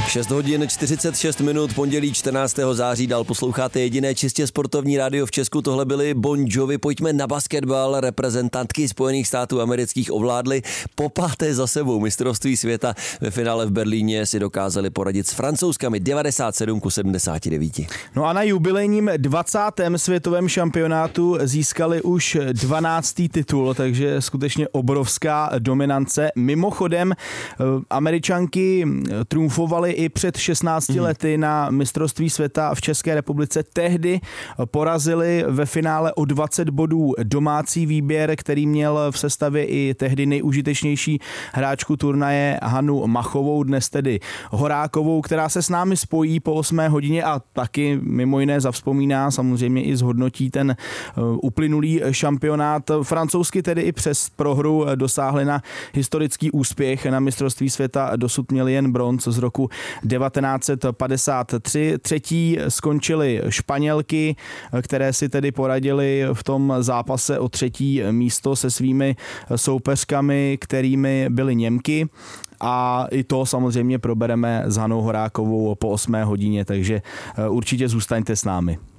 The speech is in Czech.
6 hodin 46 minut, pondělí 14. září, dál posloucháte jediné čistě sportovní rádio v Česku. Tohle byli Bon Jovi. Pojďme na basketbal. Reprezentantky Spojených států amerických ovládly po páté za sebou mistrovství světa. Ve finále v Berlíně si dokázali poradit s Francouzkami 97-79. No a na jubilejním 20. světovém šampionátu získali už 12. titul, takže skutečně obrovská dominance. Mimochodem, Američanky triumfovaly i před 16 lety na mistrovství světa v České republice. Tehdy porazili ve finále o 20 bodů domácí výběr, který měl v sestavě i tehdy nejúžitečnější hráčku turnaje Hanu Machovou, dnes tedy Horákovou, která se s námi spojí po 8 hodině a taky mimo jiné zavzpomíná, samozřejmě i zhodnotí ten uplynulý šampionát. Francouzsky tedy i přes prohru dosáhly na historický úspěch. Na mistrovství světa dosud měli jen bronz z roku 1953. Třetí skončily Španělky, které si tedy poradily v tom zápase o třetí místo se svými soupeřkami, kterými byly Němky. A i to samozřejmě probereme s Hanou Horákovou po 8 hodině, takže určitě zůstaňte s námi.